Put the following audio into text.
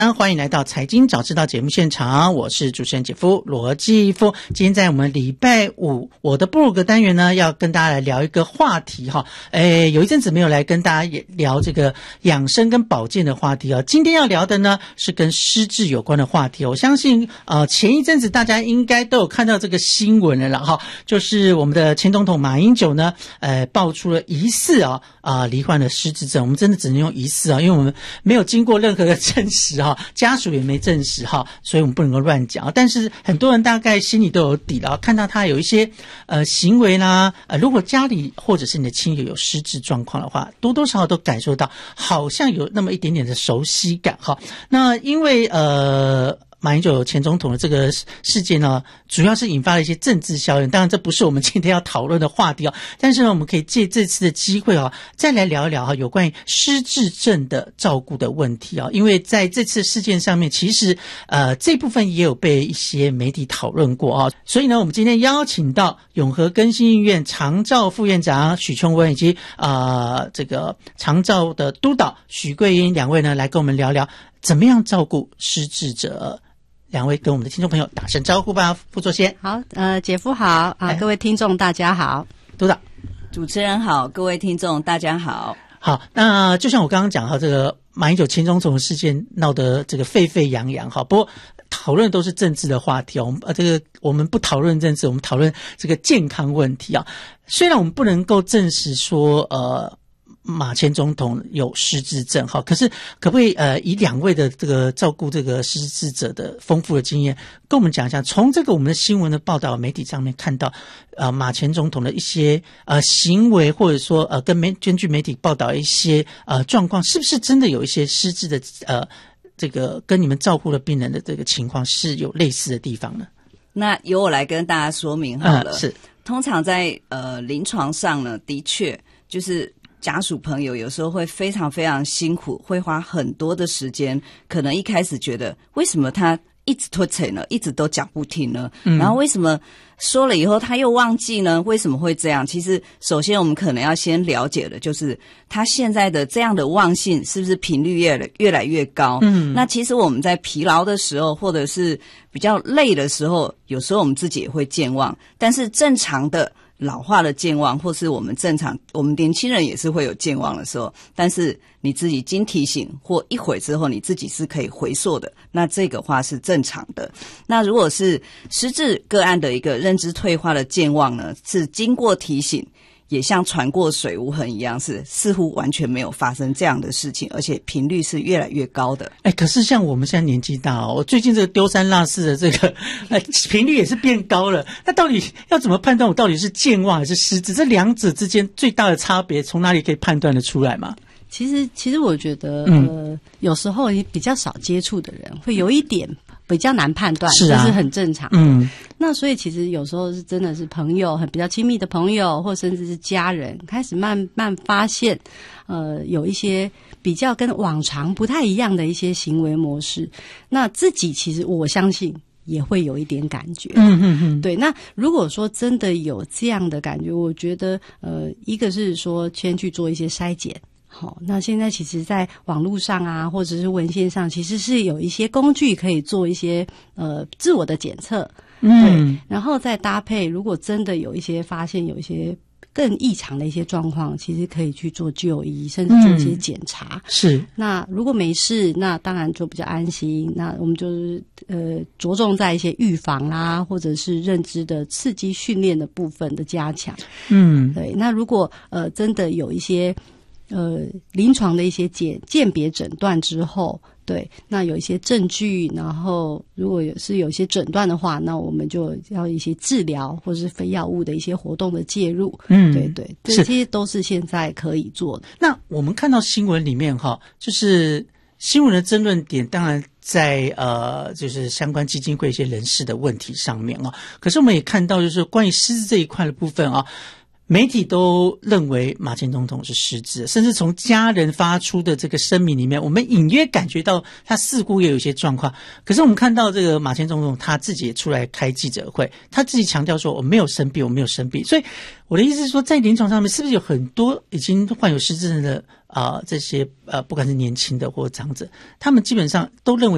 欢迎来到财经早知道节目现场，我是主持人姐夫罗继夫。今天在我们礼拜五我的部落格单元呢，要跟大家来聊一个话题哈。有一阵子没有来跟大家聊这个养生跟保健的话题啊。今天要聊的呢是跟失智有关的话题。我相信前一阵子大家应该都有看到这个新闻了啦哈，就是我们的前总统马英九呢爆出了疑似罹患了失智症。我们真的只能用疑似因为我们没有经过任何的证实家属也没证实所以我们不能够乱讲。但是很多人大概心里都有底了，看到他有一些行为啦，如果家里或者是你的亲友有失智状况的话，多多少少都感受到好像有那么一点点的熟悉感那因为马英九前总统的这个事件呢，主要是引发了一些政治效应。当然这不是我们今天要讨论的话题但是呢，我们可以借这次的机会再来聊一聊有关于失智症的照顾的问题因为在这次事件上面，其实这部分也有被一些媒体讨论过所以呢，我们今天邀请到永和更新医院长照副院长许琼文以及这个长照的督导许桂英两位呢，来跟我们聊聊怎么样照顾失智者。两位跟我们的听众朋友打声招呼吧，副座先。 好，姐夫好各位听众大家好。 督导。 主持人好，各位听众大家好。 好，那就像我刚刚讲这个马英九前总统的事件闹得这个沸沸扬扬不过讨论都是政治的话题这个我们不讨论政治，我们讨论这个健康问题虽然我们不能够证实说马前总统有失智症可是可不可以以两位的这个照顾这个失智者的丰富的经验跟我们讲一下，从这个我们的新闻的报道媒体上面看到马前总统的一些行为，或者说根据媒体报道一些状况，是不是真的有一些失智的这个跟你们照顾的病人的这个情况是有类似的地方呢？ 那由我来跟大家说明好了。 是， 通常在临床上呢，的确就是家属朋友有时候会非常非常辛苦，会花很多的时间，可能一开始觉得为什么他一直拖扯呢，一直都讲不听呢然后为什么说了以后他又忘记呢，为什么会这样。其实首先我们可能要先了解的就是他现在的这样的忘性是不是频率越来越高那其实我们在疲劳的时候或者是比较累的时候，有时候我们自己也会健忘，但是正常的老化的健忘，或是我们年轻人也是会有健忘的时候，但是你自己经提醒或一会之后你自己是可以回溯的，那这个话是正常的。那如果是失智个案的一个认知退化的健忘呢，是经过提醒也像船过水无痕一样，是似乎完全没有发生这样的事情，而且频率是越来越高的。 可是像我们现在年纪大我最近这个丢三落四的这个频率也是变高了，那到底要怎么判断我到底是健忘还是失智？这两者之间最大的差别从哪里可以判断得出来吗？ 其实我觉得有时候比较少接触的人会有一点比较难判断，这是很正常那所以其实有时候是真的是朋友，比较亲密的朋友或甚至是家人开始慢慢发现有一些比较跟往常不太一样的一些行为模式，那自己其实我相信也会有一点感觉对。那如果说真的有这样的感觉，我觉得一个是说先去做一些筛检好，那现在其实在网络上或者是文献上其实是有一些工具可以做一些自我的检测对，然后再搭配如果真的有一些发现有一些更异常的一些状况，其实可以去做就医，甚至做一些检查是。 那如果没事，那当然就比较安心，那我们就是着重在一些预防啦，或者是认知的刺激训练的部分的加强对。那如果真的有一些临床的一些鉴别诊断之后，对，那有一些证据，然后如果有一些诊断的话，那我们就要一些治疗或是非药物的一些活动的介入对对，这些都是现在可以做的。 那我们看到新闻里面就是新闻的争论点当然在就是相关基金会一些人事的问题上面可是我们也看到就是关于失智这一块的部分媒体都认为马前总统是失智，甚至从家人发出的这个声明里面，我们隐约感觉到他似乎也有一些状况。可是我们看到这个马前总统他自己也出来开记者会，他自己强调说我没有生病，我没有生病。所以我的意思是说，在临床上面是不是有很多已经患有失智症的这些不管是年轻的或长者，他们基本上都认为